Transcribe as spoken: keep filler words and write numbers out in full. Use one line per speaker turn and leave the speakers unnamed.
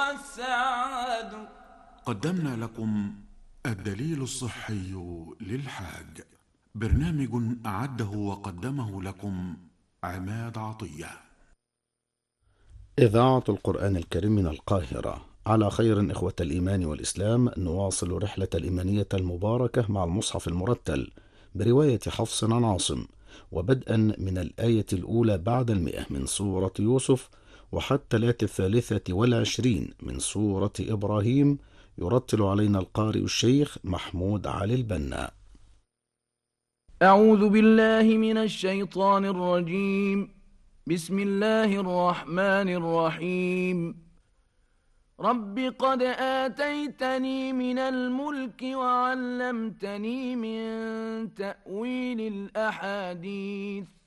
والسعد.
قدمنا لكم الدليل الصحي للحاج، برنامج أعده وقدمه لكم عماد عطية.
إذاعة القرآن الكريم من القاهرة. على خير إخوة الإيمان والإسلام، نواصل رحلة الإيمانية المباركة مع المصحف المرتل برواية حفص عن عاصم، وبدءا من الآية الأولى بعد المئة من سورة يوسف وحتى الآية الثالثة والعشرين من سورة إبراهيم، يرتل علينا القارئ الشيخ محمود علي البنا.
أعوذ بالله من الشيطان الرجيم. بسم الله الرحمن الرحيم. رب قد آتيتني من الملك وعلمتني من تأويل الأحاديث